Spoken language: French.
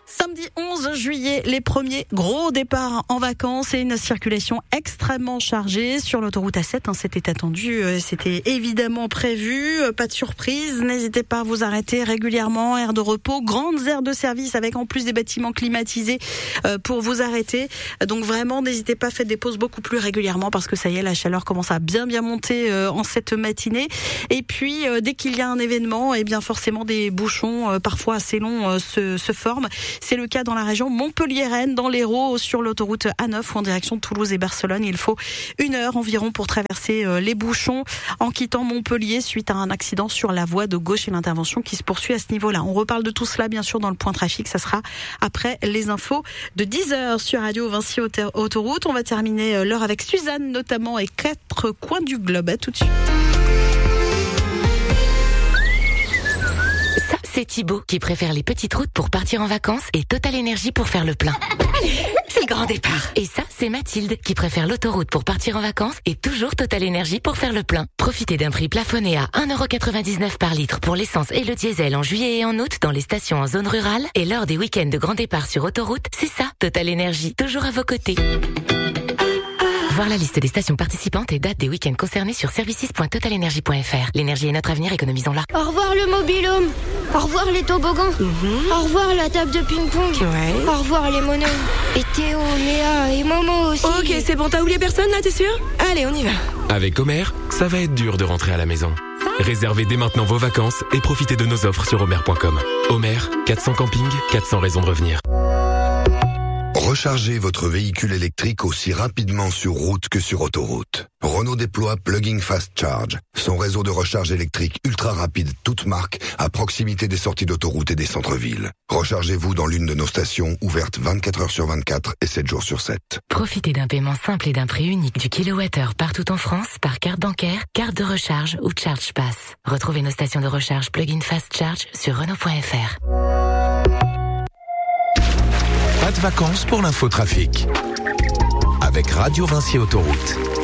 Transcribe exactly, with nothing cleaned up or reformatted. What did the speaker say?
Samedi onze juillet, les premiers gros départs en vacances et une circulation extrêmement chargée sur l'autoroute A sept. Hein, c'était attendu, euh, c'était évidemment prévu. Euh, pas de surprise, n'hésitez pas à vous arrêter régulièrement. Aires de repos, grandes aires de service avec en plus des bâtiments climatisés euh, pour vous arrêter. Donc vraiment, n'hésitez pas, faites des pauses beaucoup plus régulièrement parce que ça y est, la chaleur commence à bien bien monter euh, en cette matinée. Et puis, euh, dès qu'il y a un événement, eh bien forcément des bouchons euh, parfois assez longs euh, se, se forment. C'est le cas dans la région Montpellier-Rennes, dans l'Hérault, sur l'autoroute A neuf ou en direction de Toulouse et Barcelone. Il faut une heure environ pour traverser les bouchons en quittant Montpellier suite à un accident sur la voie de gauche et l'intervention qui se poursuit à ce niveau-là. On reparle de tout cela bien sûr dans le point trafic. Ça sera après les infos de dix heures sur Radio Vinci Autoroute. On va terminer l'heure avec Suzanne notamment et quatre coins du globe. À tout de suite. C'est Thibaut qui préfère les petites routes pour partir en vacances et Total Énergie pour faire le plein. Allez, c'est le grand départ. Et ça, c'est Mathilde qui préfère l'autoroute pour partir en vacances et toujours Total Énergie pour faire le plein. Profitez d'un prix plafonné à un euro quatre-vingt-dix-neuf par litre pour l'essence et le diesel en juillet et en août dans les stations en zone rurale. Et lors des week-ends de grand départ sur autoroute, c'est ça, Total Énergie, toujours à vos côtés. Voir la liste des stations participantes et dates des week-ends concernés sur services point total énergie point f r. L'énergie est notre avenir, économisons-la. Au revoir le mobil-home. Au revoir les toboggans. Mm-hmm. Au revoir la table de ping-pong. Ouais. Au revoir les monos. Et Théo, Léa et Momo aussi. Ok, c'est bon, t'as oublié personne là, t'es sûr? Allez, on y va. Avec Homer, ça va être dur de rentrer à la maison. Réservez dès maintenant vos vacances et profitez de nos offres sur homer point com. Homer, quatre cents campings, quatre cents raisons de revenir. Rechargez votre véhicule électrique aussi rapidement sur route que sur autoroute. Renault déploie Plug-in Fast Charge, son réseau de recharge électrique ultra rapide toute marque à proximité des sorties d'autoroute et des centres-villes. Rechargez-vous dans l'une de nos stations ouvertes vingt-quatre heures sur vingt-quatre et sept jours sur sept. Profitez d'un paiement simple et d'un prix unique du kilowattheure partout en France par carte bancaire, carte de recharge ou Charge Pass. Retrouvez nos stations de recharge Plug-in Fast Charge sur Renault point f r. Pas de vacances pour l'infotrafic. Avec Radio Vinci Autoroute.